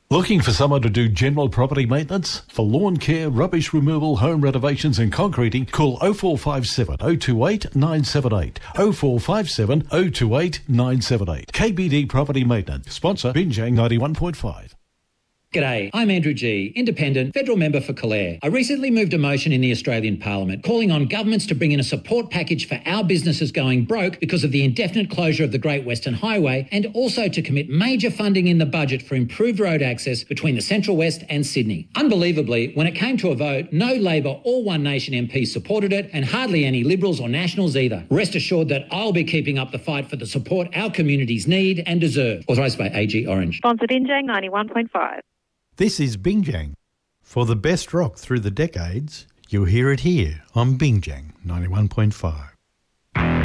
Looking for someone to do general property maintenance? For lawn care, rubbish removal, home renovations and concreting, call 0457 028 978. 0457 028 978. KBD Property Maintenance. Sponsor Binjang 91.5. G'day, I'm Andrew G, Independent, Federal Member for Calare. I recently moved a motion in the Australian Parliament calling on governments to bring in a support package for our businesses going broke because of the indefinite closure of the Great Western Highway, and also to commit major funding in the budget for improved road access between the Central West and Sydney. Unbelievably, when it came to a vote, no Labor or One Nation MPs supported it, and hardly any Liberals or Nationals either. Rest assured that I'll be keeping up the fight for the support our communities need and deserve. Authorised by AG Orange. Sponsored Binjang 91.5. This is Binjang. For the best rock through the decades, you'll hear it here on Binjang 91.5.